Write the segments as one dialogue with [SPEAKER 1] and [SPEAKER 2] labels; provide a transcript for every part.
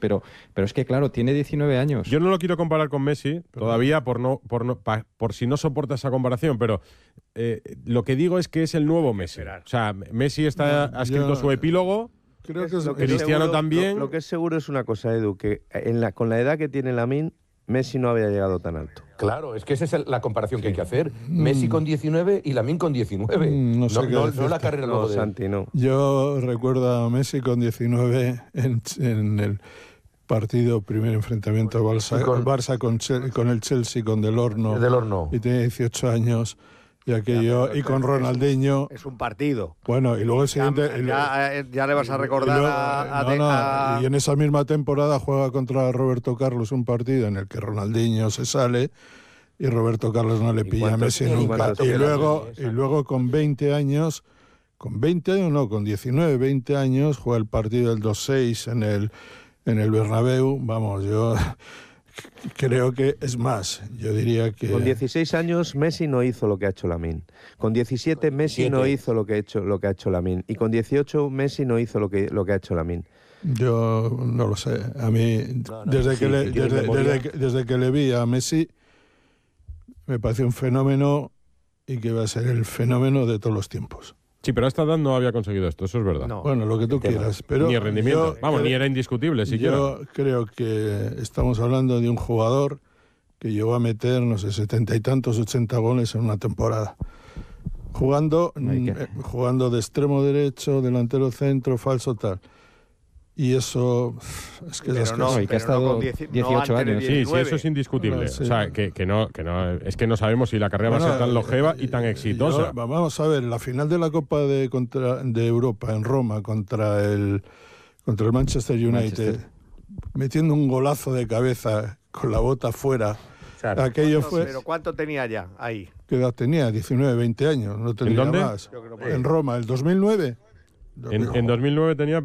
[SPEAKER 1] pero es que claro, tiene 19 años.
[SPEAKER 2] Yo no lo quiero comparar con Messi, todavía por si no soporta esa comparación, pero lo que digo es que es el nuevo Messi. O sea, Messi ha escrito su epílogo.
[SPEAKER 3] Creo que
[SPEAKER 2] Cristiano también.
[SPEAKER 4] Lo que es seguro es una cosa, Edu, que con la edad que tiene Lamine, Messi no había llegado tan alto.
[SPEAKER 5] Claro, es que esa es la comparación que hay que hacer. Messi con 19 y Lamine con 19.
[SPEAKER 3] No sé
[SPEAKER 5] no la carrera luego de...
[SPEAKER 4] Santi, no.
[SPEAKER 3] Yo recuerdo a Messi con 19 en el partido, primer enfrentamiento al Barça con el Chelsea, con Del Horno. Y tenía 18 años. Y aquello, y con Ronaldinho.
[SPEAKER 6] Es un partido.
[SPEAKER 3] Bueno, y luego el siguiente.
[SPEAKER 6] Ya le vas a recordar
[SPEAKER 3] y en esa misma temporada juega contra Roberto Carlos un partido en el que Ronaldinho se sale y Roberto Carlos no le pilla a Messi nunca. Y luego con 20 años, con 19, 20 años, juega el partido del 2-6 en el Bernabéu. Vamos, yo creo que es más. Yo diría que...
[SPEAKER 4] Con 16 años Messi no hizo lo que ha hecho Lamine. Con 17 Messi no hizo lo que ha hecho Lamine. Y con 18 Messi no hizo lo que ha hecho Lamine.
[SPEAKER 3] Yo no lo sé. A mí, desde que le vi a Messi, me pareció un fenómeno y que va a ser el fenómeno de todos los tiempos.
[SPEAKER 2] Sí, pero a esta edad no había conseguido esto, eso es verdad.
[SPEAKER 3] No. Bueno, lo que tú quieras. Pero
[SPEAKER 2] ni rendimiento. Ni era indiscutible siquiera.
[SPEAKER 3] Yo creo que estamos hablando de un jugador que llegó a meter, no sé, 70 y tantos, 80 goles en una temporada. Jugando de extremo derecho, delantero centro, falso, tal. Y eso es que
[SPEAKER 1] y que ha estado 18 años.
[SPEAKER 2] Sí, eso es indiscutible. Sí. O sea, que no, es que no sabemos si la carrera va a ser tan longeva y tan exitosa.
[SPEAKER 3] Vamos a ver, la final de la Copa de Europa en Roma contra el Manchester United, metiendo un golazo de cabeza con la bota fuera.
[SPEAKER 6] Claro.
[SPEAKER 3] Aquello fue...
[SPEAKER 6] ¿Pero cuánto tenía ya ahí?
[SPEAKER 3] ¿Qué edad tenía? 19, 20 años. No tenía
[SPEAKER 2] ¿En dónde?
[SPEAKER 3] más. En Roma, el 2009.
[SPEAKER 2] En 2009 tenía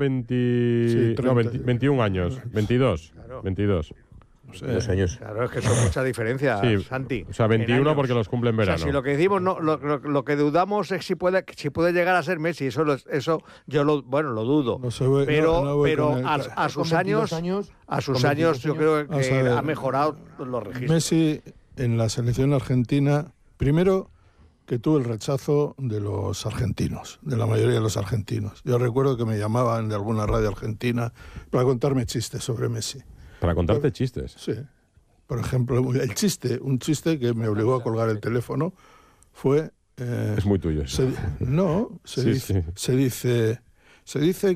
[SPEAKER 2] 21 años, 22.
[SPEAKER 6] Claro.
[SPEAKER 2] 22.
[SPEAKER 5] No sé. 2 años.
[SPEAKER 6] Claro, es que son mucha diferencia,
[SPEAKER 2] sí,
[SPEAKER 6] Santi.
[SPEAKER 2] O sea, 21 porque los cumple en verano.
[SPEAKER 6] O sea, si lo que decimos, lo que dudamos es si puede llegar a ser Messi. Eso yo lo dudo.
[SPEAKER 3] No sé,
[SPEAKER 6] pero a sus años yo creo que ha mejorado los registros.
[SPEAKER 3] Messi en la selección argentina, primero, que tuvo el rechazo de los argentinos, de la mayoría de los argentinos. Yo recuerdo que me llamaban de alguna radio argentina para contarme chistes sobre Messi.
[SPEAKER 2] ¿Para contarte chistes?
[SPEAKER 3] Sí. Por ejemplo, un chiste que me obligó a colgar el teléfono fue...
[SPEAKER 2] es muy tuyo.
[SPEAKER 3] Se dice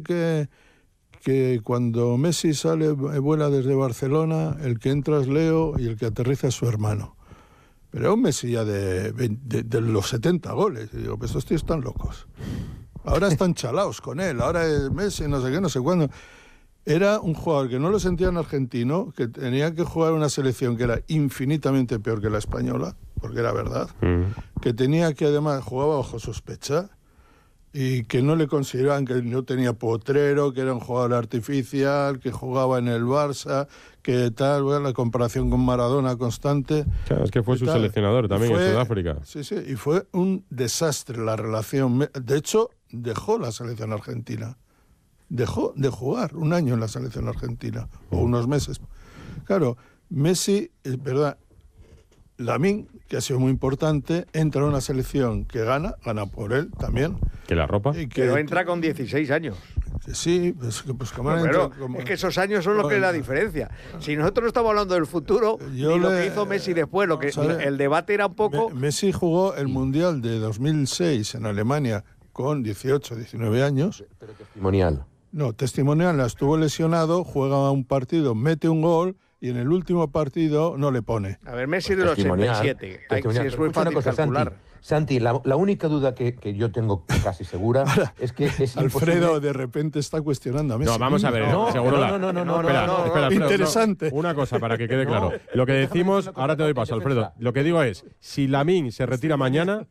[SPEAKER 3] que cuando Messi vuela desde Barcelona, el que entra es Leo y el que aterriza es su hermano. Pero era un Messi ya de los 70 goles. Y digo, pues estos tíos están locos. Ahora están chalaos con él. Ahora es Messi, no sé qué, no sé cuándo. Era un jugador que no lo sentían argentino, que tenía que jugar una selección que era infinitamente peor que la española, porque era verdad. Que tenía que además jugaba bajo sospecha y que no le consideraban, que no tenía potrero, que era un jugador artificial, que jugaba en el Barça, que tal, bueno, la comparación con Maradona constante.
[SPEAKER 2] Claro, es que fue su seleccionador también en Sudáfrica.
[SPEAKER 3] Sí, y fue un desastre la relación. De hecho, dejó la selección argentina. Dejó de jugar un año en la selección argentina, o unos meses. Claro, Messi, es verdad, Lamine, que ha sido muy importante, entra a una selección que gana por él también.
[SPEAKER 2] ¿Que la ropa?
[SPEAKER 6] Pero entra con 16 años.
[SPEAKER 3] Sí, pues como
[SPEAKER 6] es que esos años son lo que es la diferencia. Si nosotros no estamos hablando del futuro, lo que hizo Messi después, el debate era un poco...
[SPEAKER 3] Messi jugó el Mundial de 2006 en Alemania con 18, 19 años.
[SPEAKER 5] Pero testimonial.
[SPEAKER 3] No, testimonial, estuvo lesionado, juega un partido, mete un gol y en el último partido no le pone.
[SPEAKER 6] A ver, Messi del 87. Sí, es muy fácil calcular.
[SPEAKER 5] Santi, la única duda que yo tengo casi segura es que es
[SPEAKER 3] Alfredo
[SPEAKER 5] imposible...
[SPEAKER 3] de repente está cuestionando a Messi.
[SPEAKER 2] No, vamos a ver. Espera,
[SPEAKER 3] interesante.
[SPEAKER 2] Una cosa para que quede claro. Lo que decimos, ahora te doy paso, Alfredo. Lo que digo es, si Lamine se retira mañana,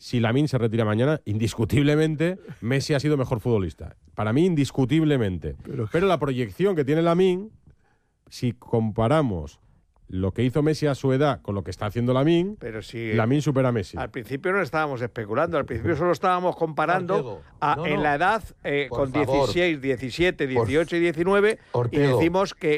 [SPEAKER 2] indiscutiblemente, Messi ha sido mejor futbolista. Para mí, indiscutiblemente. Pero la proyección que tiene Lamine, si comparamos lo que hizo Messi a su edad con lo que está haciendo Lamine, Lamine supera a Messi.
[SPEAKER 6] Al principio no estábamos especulando, al principio solo estábamos comparando en la edad con 16, 17, 18 y 19 y decimos que